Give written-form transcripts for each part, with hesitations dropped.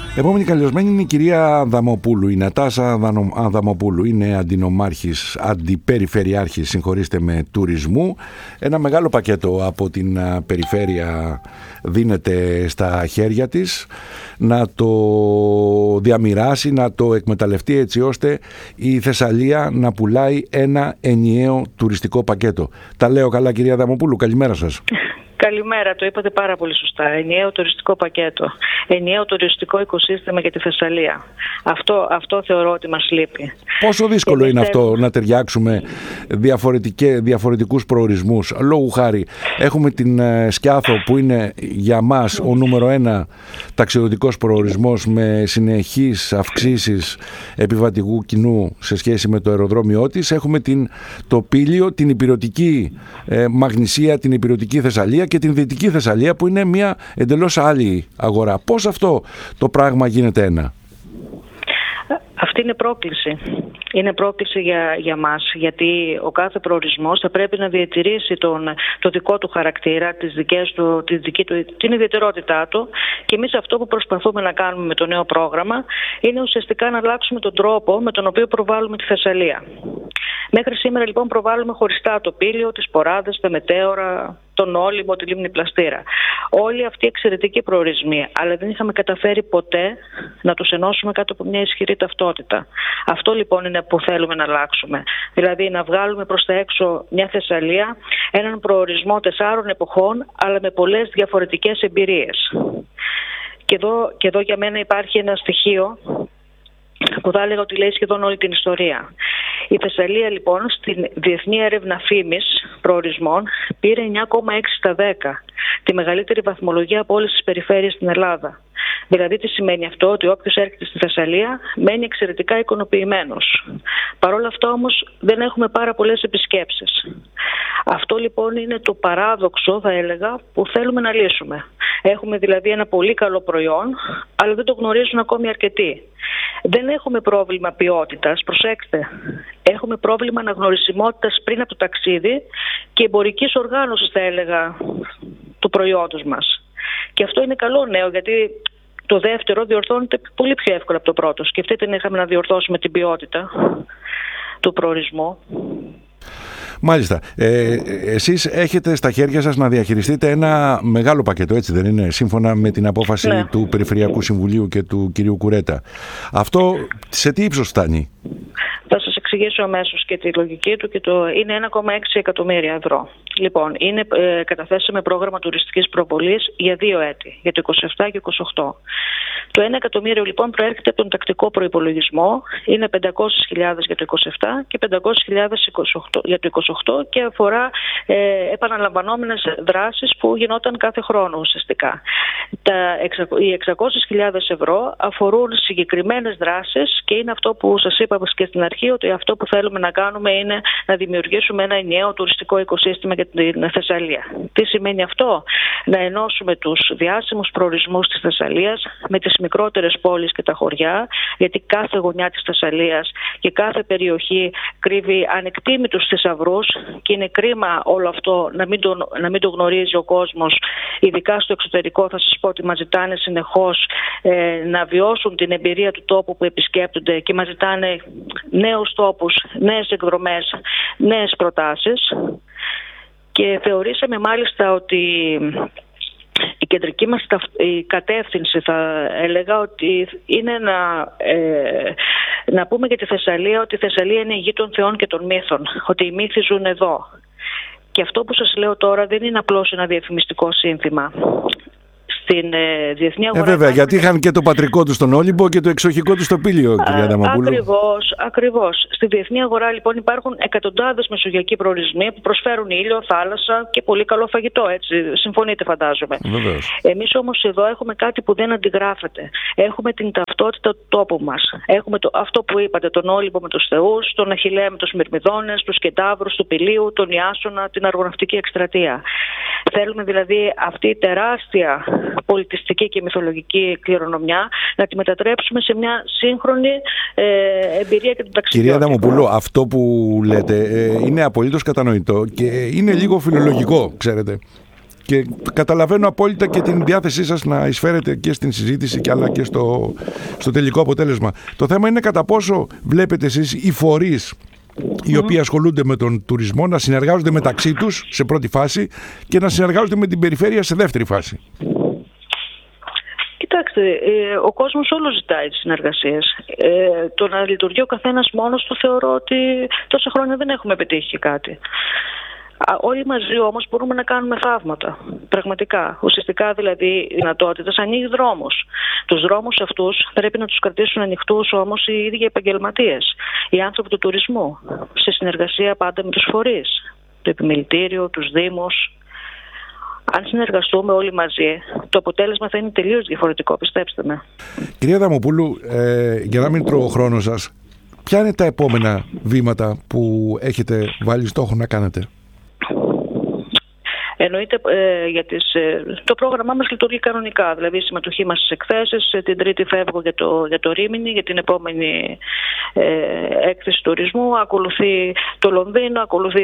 Επόμενη καλεσμένη είναι η κυρία Αδαμοπούλου, η Νατάσα Αδαμοπούλου. Είναι αντινομάρχης, αντιπεριφερειάρχης, συγχωρήστε με, τουρισμού. Ένα μεγάλο πακέτο από την περιφέρεια δίνεται στα χέρια της να το διαμοιράσει, να το εκμεταλλευτεί έτσι ώστε η Θεσσαλία να πουλάει ένα ενιαίο τουριστικό πακέτο. Τα λέω καλά, κυρία Αδαμοπούλου? Καλημέρα σας. Καλημέρα, το είπατε πάρα πολύ σωστά. Ενιαίο τουριστικό πακέτο. Ενιαίο τουριστικό οικοσύστημα για τη Θεσσαλία. Αυτό θεωρώ ότι μας λείπει. Πόσο δύσκολο είναι αυτό να ταιριάξουμε διαφορετικούς προορισμούς? Λόγου χάρη, έχουμε την Σκιάθο που είναι για μας ο νούμερο 1 ταξιδιωτικός προορισμός με συνεχείς αυξήσεις επιβατικού κοινού σε σχέση με το αεροδρόμιό της. Έχουμε το Πήλιο, την Ηπειρωτική Μαγνησία, την Ηπειρωτική Θεσσαλία και την Δυτική Θεσσαλία που είναι μια εντελώς άλλη αγορά. Πώς αυτό το πράγμα γίνεται ένα? Αυτή είναι πρόκληση. Είναι πρόκληση για μας, γιατί ο κάθε προορισμός θα πρέπει να διατηρήσει το δικό του χαρακτήρα, την ιδιαιτερότητά του, και εμείς αυτό που προσπαθούμε να κάνουμε με το νέο πρόγραμμα είναι ουσιαστικά να αλλάξουμε τον τρόπο με τον οποίο προβάλλουμε τη Θεσσαλία. Μέχρι σήμερα λοιπόν προβάλλουμε χωριστά το Πήλιο, τις Ποράδες, τα Μετέωρα, τον Όλυμπο, τη Λίμνη Πλαστήρα. Όλοι αυτοί εξαιρετικοί προορισμοί, αλλά δεν είχαμε καταφέρει ποτέ να τους ενώσουμε κάτω από μια ισχυρή ταυτότητα. Αυτό λοιπόν είναι που θέλουμε να αλλάξουμε. Δηλαδή να βγάλουμε προς τα έξω μια Θεσσαλία, έναν προορισμό 4 εποχών, αλλά με πολλές διαφορετικές εμπειρίες. Και εδώ για μένα υπάρχει ένα στοιχείο που θα έλεγα ότι λέει σχεδόν όλη την ιστορία. Η Θεσσαλία λοιπόν στην Διεθνή Έρευνα Φήμης Προορισμών πήρε 9,6 στα 10, τη μεγαλύτερη βαθμολογία από όλες τις περιφέρειες στην Ελλάδα. Δηλαδή τι σημαίνει αυτό? Ότι όποιος έρχεται στη Θεσσαλία μένει εξαιρετικά ικανοποιημένος. Παρ' όλα αυτά όμως δεν έχουμε πάρα πολλές επισκέψεις. Αυτό λοιπόν είναι το παράδοξο, θα έλεγα, που θέλουμε να λύσουμε. Έχουμε δηλαδή ένα πολύ καλό προϊόν, αλλά δεν το γνωρίζουν ακόμη αρκετοί. Δεν έχουμε πρόβλημα ποιότητας, προσέξτε. Έχουμε πρόβλημα αναγνωρισιμότητας πριν από το ταξίδι και εμπορικής οργάνωσης, θα έλεγα, του προϊόντος μας. Και αυτό είναι καλό νέο, γιατί το δεύτερο διορθώνεται πολύ πιο εύκολα από το πρώτο. Σκεφτείτε να είχαμε να διορθώσουμε την ποιότητα του προορισμού. Μάλιστα. Εσείς έχετε στα χέρια σας να διαχειριστείτε ένα μεγάλο πακέτο, έτσι δεν είναι? Σύμφωνα με την απόφαση του Περιφερειακού Συμβουλίου και του κυρίου Κουρέτα. Αυτό σε τι ύψος φτάνει? Θα σας εξηγήσω αμέσως και τη λογική του. Είναι 1,6 εκατομμύρια ευρώ. Λοιπόν, καταθέσαμε πρόγραμμα τουριστικής προβολής για 2 έτη, για το 27 και 28. Το 1 εκατομμύριο λοιπόν προέρχεται από τον τακτικό προϋπολογισμό, είναι 500.000 για το 27 και 500.000 για το 28 και αφορά επαναλαμβανόμενες δράσεις που γινόταν κάθε χρόνο ουσιαστικά. Οι 600.000 ευρώ αφορούν συγκεκριμένες δράσεις και είναι αυτό που σας είπα και στην αρχή, ότι αυτό που θέλουμε να κάνουμε είναι να δημιουργήσουμε ένα ενιαίο τουριστικό οικοσύστημα για την Θεσσαλία. Τι σημαίνει αυτό? Να ενώσουμε τους διάσημους προορισμούς της Θεσσαλίας με τις μικρότερες πόλεις και τα χωριά, γιατί κάθε γωνιά της Θεσσαλίας και κάθε περιοχή κρύβει ανεκτήμητους θησαυρούς και είναι κρίμα όλο αυτό να μην το γνωρίζει ο κόσμος. Ειδικά στο εξωτερικό θα σας πω ότι μας ζητάνε συνεχώς να βιώσουν την εμπειρία του τόπου που επισκέπτονται και μας ζητάνε νέους τόπους, νέες εκδρομές, νέες προτάσεις. Και θεωρήσαμε μάλιστα ότι η κεντρική μας η κατεύθυνση, θα έλεγα, ότι είναι να πούμε για τη Θεσσαλία ότι η Θεσσαλία είναι η γη των θεών και των μύθων, ότι οι μύθοι ζουν εδώ. Και αυτό που σας λέω τώρα δεν είναι απλώς ένα διαφημιστικό σύνθημα. Στην διεθνή αγορά. Βέβαια, γιατί είχαν και το πατρικό του στον Όλυμπο και το εξοχικό του στο Πήλιο, κυρία Αδαμοπούλου. Ακριβώς. Στη διεθνή αγορά λοιπόν υπάρχουν εκατοντάδες μεσογειακοί προορισμοί που προσφέρουν ήλιο, θάλασσα και πολύ καλό φαγητό. Έτσι, συμφωνείτε, φαντάζομαι. Εμείς όμως εδώ έχουμε κάτι που δεν αντιγράφεται. Έχουμε την ταυτότητα του τόπου μας. Έχουμε αυτό που είπατε, τον Όλυμπο με τους θεούς, τον Αχιλλέα με τους Μυρμηδόνες, τους Κεντάβρους του Πηλίου, τον Ιάσονα, την αργοναυτική εκστρατεία. Θέλουμε δηλαδή αυτή η τεράστια πολιτιστική και μυθολογική κληρονομιά να τη μετατρέψουμε σε μια σύγχρονη εμπειρία και του ταξιδιώτη. Κυρία Αδαμοπούλου, αυτό που λέτε είναι απολύτως κατανοητό και είναι λίγο φιλολογικό, ξέρετε. Και καταλαβαίνω απόλυτα και την διάθεσή σας να εισφέρετε και στην συζήτηση και αλλά και στο τελικό αποτέλεσμα. Το θέμα είναι κατά πόσο βλέπετε εσείς οι φορείς οι οποίοι ασχολούνται με τον τουρισμό να συνεργάζονται μεταξύ τους σε πρώτη φάση και να συνεργάζονται με την περιφέρεια σε δεύτερη φάση. Κοιτάξτε, ο κόσμος όλο ζητάει τις συνεργασίες. Το να λειτουργεί ο καθένας μόνος του, θεωρώ ότι τόσα χρόνια δεν έχουμε πετύχει κάτι. Όλοι μαζί όμως μπορούμε να κάνουμε θαύματα. Πραγματικά. Ουσιαστικά δηλαδή δυνατότητες ανοίγει δρόμους. Τους δρόμους αυτούς πρέπει να τους κρατήσουν ανοιχτούς όμως οι ίδιοι επαγγελματίες, οι άνθρωποι του τουρισμού, σε συνεργασία πάντα με τους φορείς, το επιμελητήριο, τους δήμους. Αν συνεργαστούμε όλοι μαζί, το αποτέλεσμα θα είναι τελείως διαφορετικό, πιστέψτε με. Κυρία Αδαμοπούλου, για να μην τρώω χρόνο σας, ποια είναι τα επόμενα βήματα που έχετε βάλει στόχο να κάνετε? Εννοείται, το πρόγραμμά μας λειτουργεί κανονικά, δηλαδή η συμμετοχή μας στις εκθέσεις. Την Τρίτη φεύγω για το Ρήμινι, για την επόμενη έκθεση τουρισμού. Ακολουθεί το Λονδίνο, ακολουθεί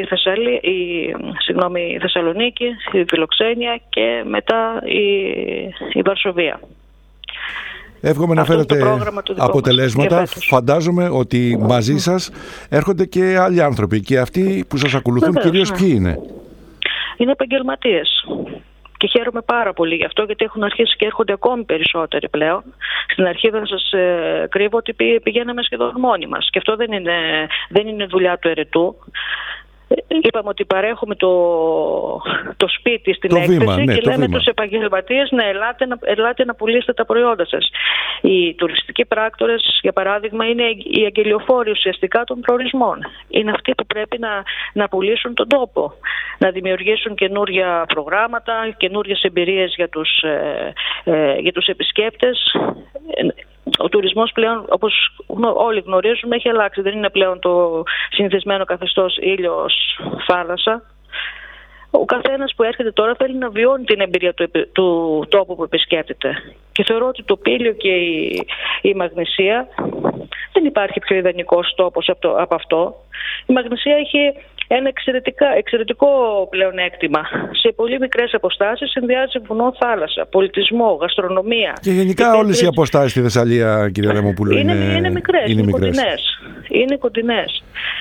η Θεσσαλονίκη, η Φιλοξένεια και μετά η Βαρσοβία. Εύχομαι να φέρετε αποτελέσματα. Φαντάζομαι ότι μαζί σας έρχονται και άλλοι άνθρωποι και αυτοί που σας ακολουθούν κυρίως ποιοι είναι? Είναι επαγγελματίες. Και χαίρομαι πάρα πολύ γι' αυτό, γιατί έχουν αρχίσει και έρχονται ακόμη περισσότεροι πλέον. Στην αρχή δεν σας κρύβω ότι πηγαίναμε σχεδόν μόνοι μας. Και αυτό δεν είναι δουλειά του ερετού. Είπαμε ότι παρέχουμε το σπίτι στην έκθεση και λέμε τους επαγγελματίες ελάτε να πουλήσετε τα προϊόντα σας. Οι τουριστικοί πράκτορες, για παράδειγμα, είναι οι αγγελιοφόροι ουσιαστικά των προορισμών. Είναι αυτοί που πρέπει να πουλήσουν τον τόπο, να δημιουργήσουν καινούργια προγράμματα, καινούργιες εμπειρίες για τους επισκέπτες. Ο τουρισμός πλέον, όπως όλοι γνωρίζουμε, έχει αλλάξει. Δεν είναι πλέον το συνηθισμένο καθεστώς ήλιος, θάλασσα. Ο καθένας που έρχεται τώρα θέλει να βιώνει την εμπειρία του τόπου που επισκέπτεται. Και θεωρώ ότι το Πήλιο και η Μαγνησία, δεν υπάρχει πιο ιδανικός τόπος από αυτό. Η Μαγνησία έχει ένα εξαιρετικό πλεονέκτημα. Σε πολύ μικρές αποστάσεις συνδυάζει βουνό, θάλασσα, πολιτισμό, γαστρονομία. Και γενικά όλες οι αποστάσεις στη Θεσσαλία, κυρία Αδαμοπούλου, είναι μικρές, είναι κοντινές.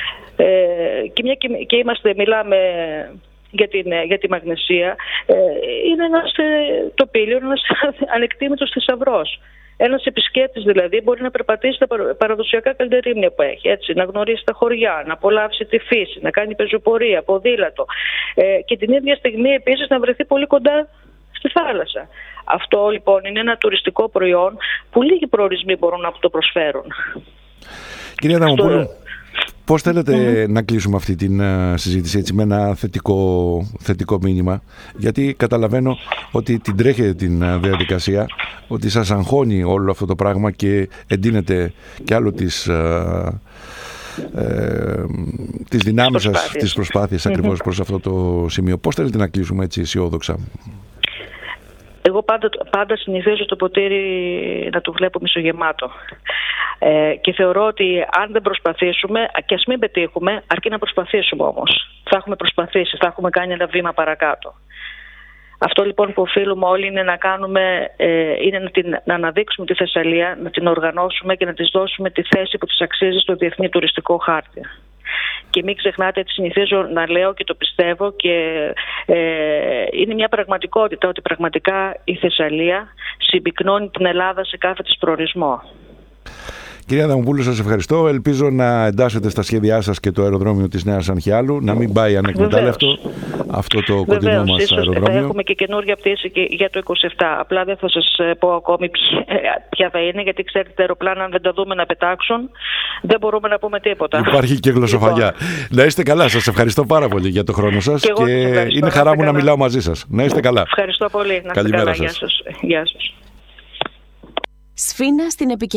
Και μιλάμε για τη Μαγνησία. Είναι το Πήλιο, ένας ανεκτήμητος θησαυρός. Ένας επισκέπτης δηλαδή μπορεί να περπατήσει τα παραδοσιακά καλντερίμνια που έχει, έτσι, να γνωρίσει τα χωριά, να απολαύσει τη φύση, να κάνει πεζοπορία, ποδήλατο και την ίδια στιγμή επίσης να βρεθεί πολύ κοντά στη θάλασσα. Αυτό λοιπόν είναι ένα τουριστικό προϊόν που λίγοι προορισμοί μπορούν να το προσφέρουν. Κυρία Αδαμοπούλου, πώς θέλετε να κλείσουμε αυτή την συζήτηση έτσι, με ένα θετικό μήνυμα? Γιατί καταλαβαίνω ότι την τρέχετε την διαδικασία, ότι σας αγχώνει όλο αυτό το πράγμα και εντείνετε κι άλλο τις δυνάμεις σας, τις προσπάθειες ακριβώς προς αυτό το σημείο. Πώς θέλετε να κλείσουμε έτσι αισιόδοξα? Εγώ πάντα συνηθίζω το ποτήρι να το βλέπω μισογεμάτο. Και θεωρώ ότι αν δεν προσπαθήσουμε, και ας μην πετύχουμε, αρκεί να προσπαθήσουμε όμως. Θα έχουμε προσπαθήσει, θα έχουμε κάνει ένα βήμα παρακάτω. Αυτό λοιπόν που οφείλουμε όλοι είναι είναι να αναδείξουμε τη Θεσσαλία, να την οργανώσουμε και να της δώσουμε τη θέση που της αξίζει στο διεθνή τουριστικό χάρτη. Και μην ξεχνάτε, συνηθίζω να λέω και το πιστεύω και είναι μια πραγματικότητα ότι πραγματικά η Θεσσαλία συμπυκνώνει την Ελλάδα σε κάθε της προορισμό. Κυρία Αδαμοπούλου, σας ευχαριστώ. Ελπίζω να εντάσσετε στα σχέδιά σας και το αεροδρόμιο της Νέας Ανχιάλου, να μην πάει ανεκμετάλλευτο αυτό το κοντινό μας αεροδρόμιο. Θα έχουμε και καινούργια πτήση και για το 27. Απλά δεν θα σας πω ακόμη ποια θα είναι, γιατί ξέρετε τα αεροπλάνα αν δεν τα δούμε να πετάξουν δεν μπορούμε να πούμε τίποτα. Υπάρχει και γλωσσοφαγιά. Να είστε καλά. Σας ευχαριστώ πάρα πολύ για το χρόνο σας και είναι χαρά μου να μιλάω μαζί σας. Να είστε καλά. Ευχαριστώ πολύ. Καλημέρα σας. Γεια σας. Σφίνα στην επικαιρότητα.